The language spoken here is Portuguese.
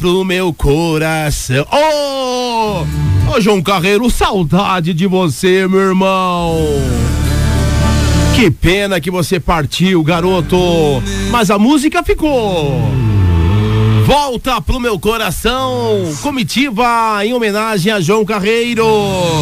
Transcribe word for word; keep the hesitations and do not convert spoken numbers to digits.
pro meu coração. Ô, oh, João Carreiro, saudade de você, meu irmão. Que pena que você partiu, garoto. Mas a música ficou. Volta pro meu coração, comitiva em homenagem a João Carreiro.